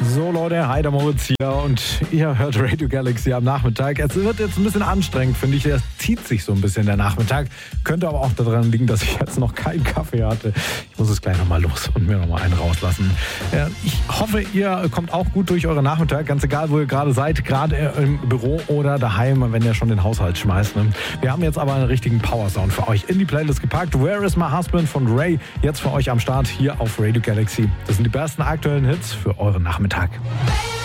So Leute, hi der Moritz hier und ihr hört Radio Galaxy am Nachmittag. Es wird jetzt ein bisschen anstrengend, finde ich. Es zieht sich so ein bisschen der Nachmittag. Könnte aber auch daran liegen, dass ich jetzt noch keinen Kaffee hatte. Ich muss es gleich nochmal los und mir nochmal einen rauslassen. Ich hoffe, ihr kommt auch gut durch euren Nachmittag. Ganz egal, wo ihr gerade seid, gerade im Büro oder daheim, wenn ihr schon den Haushalt schmeißt. Ne? Wir haben jetzt aber einen richtigen Power-Sound für euch in die Playlist gepackt. Where is my husband von Ray. Jetzt für euch am Start hier auf Radio Galaxy. Das sind die besten aktuellen Hits für euren Nachmittag.